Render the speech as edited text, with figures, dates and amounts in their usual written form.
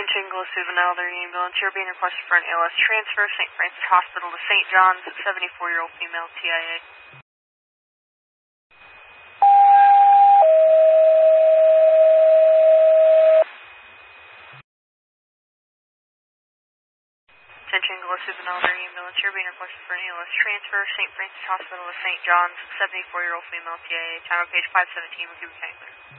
Attention, Gillespie Elderly Ambulance. You're being requested for an ALS transfer, St. Francis Hospital to St. John's, 74-year-old female TIA. Attention, Gillespie Elderly Ambulance. You're being requested for an ALS transfer, St. Francis Hospital to St. John's, 74-year-old female TIA. Time of page 517 will give you clear.